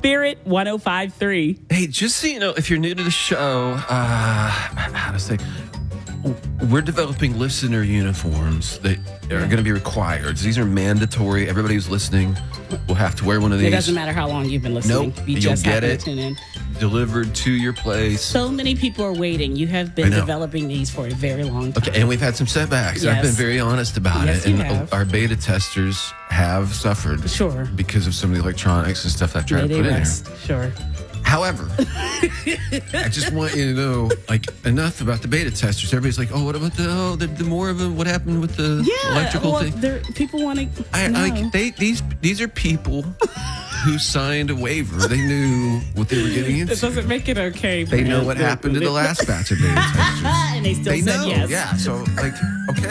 Spirit 105.3. Hey, just so you know, if you're new to the show, how to say, we're developing listener uniforms that are going to be required. These are mandatory. Everybody who's listening will have to wear one of these. It doesn't matter how long you've been listening. Nope, You you'll just get happen it to tune in. delivered to your place. So many people are waiting. You have been developing these for a very long time. Okay, and we've had some setbacks. Yes. I've been very honest about Yes, it. you And have. our beta testers have suffered. Sure. Because of some of the electronics and stuff I've tried to put in here. Sure. However, I just want you to know, like, enough about the beta testers. Everybody's like, "Oh, what about the more of them? What happened with the electrical thing?" People want to. Like these are people who signed a waiver. They knew what they were getting into. It doesn't make it okay. They know what happened to the last batch of beta testers. And they still said know, yes. yeah. So, like, okay.